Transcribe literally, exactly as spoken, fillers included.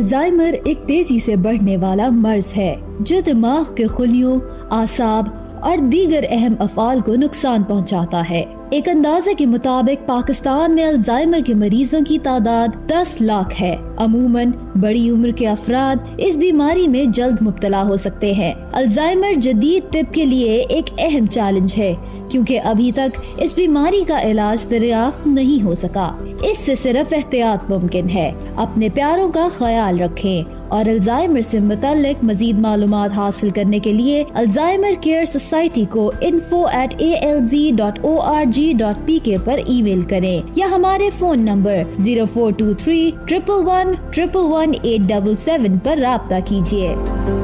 Alzheimer एक तेजी से बढ़ने वाला मर्ज है जो दिमाग के खुलियों, आसाब और दीगर अहम अफआल को नुकसान पहुंचाता है। एक अंदाजे के मुताबिक पाकिस्तान में अल्जाइमर के मरीजों की तादाद दस लाख है। अमूमन बड़ी उम्र के अफराद इस बीमारी में जल्द मुब्तला हो सकते हैं। अल्जाइमर जदीद तिब के लिए एक अहम चैलेंज है क्योंकि अभी तक इस बीमारी का इलाज दरियाफ्त नहीं हो सका। इससे सिर्फ एहतियात मुमकिन है। अपने प्यारों का ख्याल रखें और अल्जाइमर से मुताल्लिक मजीद मालूमात हासिल करने के लिए अल्जाइमर केयर सोसाइटी को info at A L G dot O R G dot P के पर ईमेल करें या हमारे phone number zero four to three triple one triple one eight double seven पर राब्ता कीजिए।